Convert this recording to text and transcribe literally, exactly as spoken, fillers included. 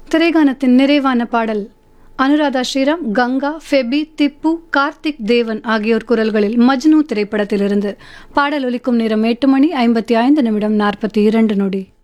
திரைகானத்தின் நிறைவான பாடல் அனுராதா ஸ்ரீராம், கங்கா, ஃபெபி, திப்பு, கார்த்திக் தேவன் ஆகியோர் குரல்களில் மஜ்னு திரைப்படத்திலிருந்து. பாடல் ஒலிக்கும் நேரம் எட்டு மணி ஐம்பத்தி ஐந்து நிமிடம் நாற்பத்தி இரண்டு நொடி.